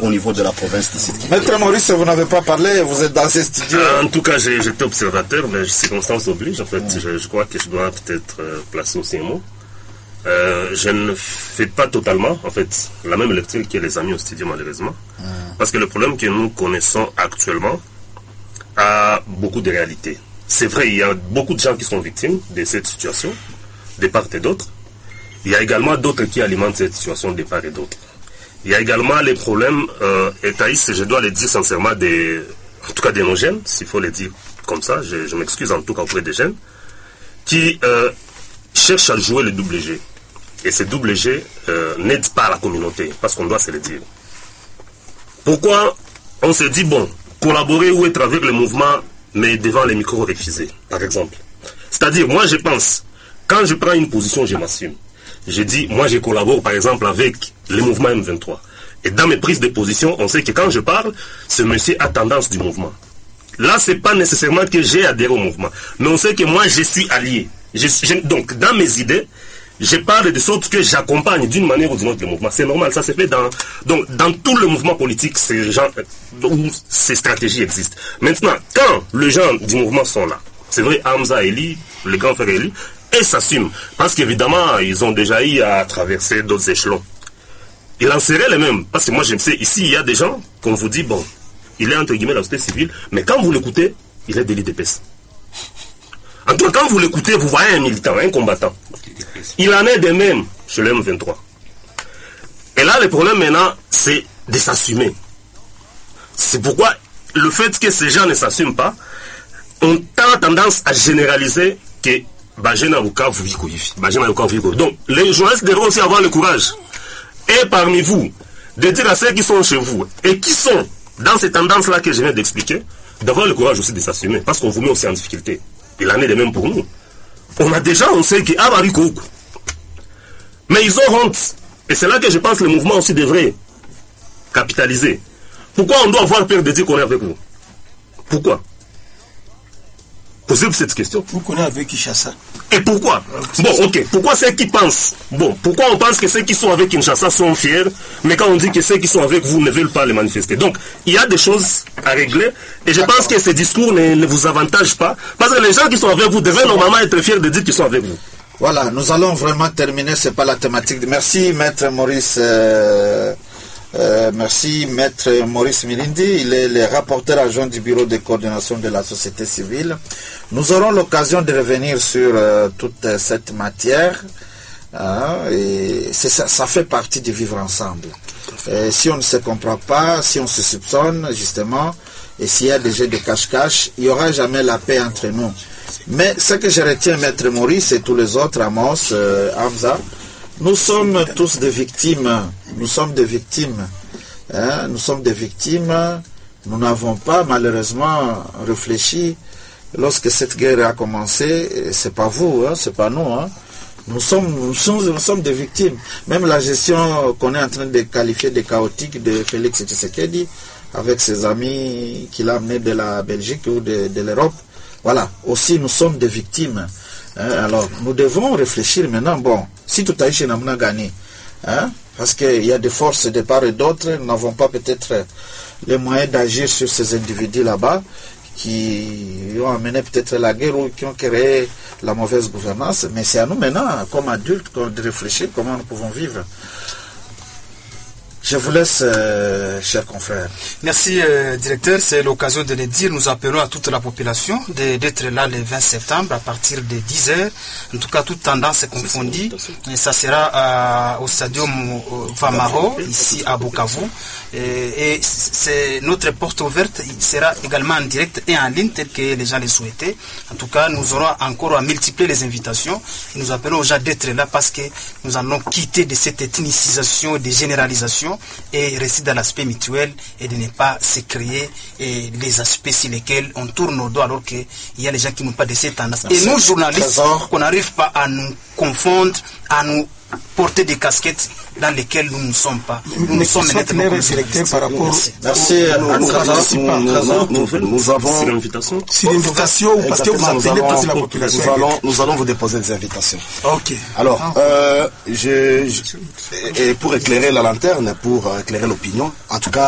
au niveau de la province d'ici. Maître Maurice, vous n'avez pas parlé, vous êtes dans ces studios. En tout cas, j'étais observateur, mais circonstances obligent. En fait, je crois que je dois peut-être placer aussi un mot. Je ne fais pas totalement, en fait, la même lecture que les amis au studio, malheureusement. Parce que le problème que nous connaissons actuellement a beaucoup de réalités. C'est vrai, il y a beaucoup de gens qui sont victimes de cette situation, de part et d'autre. Il y a également d'autres qui alimentent cette situation de part et d'autre. Il y a également les problèmes, et Thaïs, je dois le dire sincèrement, en tout cas de nos jeunes, s'il faut le dire comme ça, je m'excuse en tout cas auprès des jeunes, qui cherchent à jouer le double G. Et ce double G n'aide pas la communauté, parce qu'on doit se le dire. Pourquoi on se dit, bon, collaborer ou être avec le mouvement, mais devant les micros refusés, par exemple. C'est-à-dire, moi je pense, quand je prends une position, je m'assume. Je dis, moi je collabore par exemple avec le mouvement M23. Et dans mes prises de position, on sait que quand je parle, ce monsieur a tendance du mouvement. Là, c'est pas nécessairement que j'ai adhéré au mouvement, mais on sait que moi je suis allié. Donc, dans mes idées, je parle de sorte que j'accompagne d'une manière ou d'une autre le mouvement. C'est normal, ça se fait dans tout le mouvement politique, où ces stratégies existent. Maintenant, quand les gens du mouvement sont là, c'est vrai, Hamza Eli, le grand frère Eli, et s'assument. Parce qu'évidemment, ils ont déjà eu à traverser d'autres échelons. Il en serait les mêmes. Parce que moi, je sais, ici, il y a des gens qu'on vous dit, bon, il est entre guillemets la société civile, mais quand vous l'écoutez, il est délit d'épaisse. En tout cas, quand vous l'écoutez, vous voyez un militant, un combattant. Il en est de même chez le M23. Et là, le problème maintenant, c'est de s'assumer. C'est pourquoi le fait que ces gens ne s'assument pas, ont tendance à généraliser que donc, les journalistes devraient aussi avoir le courage. Et parmi vous, de dire à ceux qui sont chez vous et qui sont dans ces tendances-là que je viens d'expliquer, d'avoir le courage aussi de s'assumer, parce qu'on vous met aussi en difficulté. Il en est de même pour nous. On sait que mais ils ont honte. Et c'est là que je pense que le mouvement aussi devrait capitaliser. Pourquoi on doit avoir peur de dire qu'on est avec vous? Pourquoi? Posez-vous cette question. Vous connaissez avec Kinshasa. Et pourquoi? Bon, ok. Pourquoi ceux qui pensent? Bon, pourquoi on pense que ceux qui sont avec Kinshasa sont fiers, mais quand on dit que ceux qui sont avec vous ne veulent pas les manifester? Donc, il y a des choses à régler, et je pense que ces discours ne vous avantagent pas, parce que les gens qui sont avec vous devraient normalement être fiers de dire qu'ils sont avec vous. Voilà, nous allons vraiment terminer, c'est pas la thématique. Merci, Maître Maurice. Merci, Maître Maurice Mirindi. Il est le rapporteur adjoint du bureau de coordination de la société civile. Nous aurons l'occasion de revenir sur toute cette matière. Et ça fait partie du vivre ensemble. Si on ne se comprend pas, si on se soupçonne, justement, et s'il y a des jeux de cache-cache, il n'y aura jamais la paix entre nous. Mais ce que je retiens, Maître Maurice et tous les autres, Amos, Hamza, nous sommes tous des victimes. Nous sommes des victimes. Nous sommes des victimes. Nous n'avons pas, malheureusement, réfléchi. Lorsque cette guerre a commencé, c'est pas vous, c'est pas nous. Nous sommes des victimes. Même la gestion qu'on est en train de qualifier de chaotique de Félix Tshisekedi, avec ses amis qu'il a amenés de la Belgique ou de l'Europe, voilà, aussi nous sommes des victimes. Alors, nous devons réfléchir maintenant. Bon, si tout a été gagné, parce qu'il y a des forces de part et d'autre, nous n'avons pas peut-être les moyens d'agir sur ces individus là-bas qui ont amené peut-être la guerre ou qui ont créé la mauvaise gouvernance. Mais c'est à nous maintenant, comme adultes, de réfléchir comment nous pouvons vivre. Je vous laisse, chers confrères. Merci, directeur. C'est l'occasion de le dire. Nous appelons à toute la population d'être là le 20 septembre à partir de 10h. En tout cas, toute tendance est confondue. Et ça sera au stadium Vamaro, ici à Bukavu. Et c'est notre porte ouverte. Il sera également en direct et en ligne, tel que les gens le souhaitaient. En tout cas, nous aurons encore à multiplier les invitations. Et nous appelons aux gens d'être là parce que nous allons quitter de cette ethnicisation, de généralisation et rester dans l'aspect mutuel et de ne pas se créer les aspects sur lesquels on tourne au dos alors qu'il y a les gens qui n'ont pas de cette tendance. Et nous, journalistes, qu'on n'arrive pas à nous confondre, à nous porter des casquettes dans lesquelles nous ne sommes pas. Nous sommes nettement par rapport. Merci. Nous avons sur l'invitation. Sur l'invitation ou parce que vous appelez toute la population. Nous allons vous déposer des invitations. Ok. Alors, et pour éclairer la lanterne, pour éclairer l'opinion, en tout cas.